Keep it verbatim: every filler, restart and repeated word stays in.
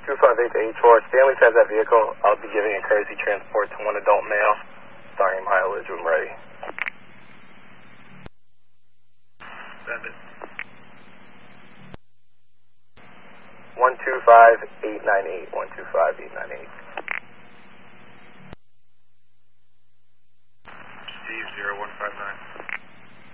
two five eight to H four, Stanley has that vehicle. I'll be giving a courtesy transport to one adult male, starting mileage when ready. Seven. one two five eight nine eight, one two five eight nine eight.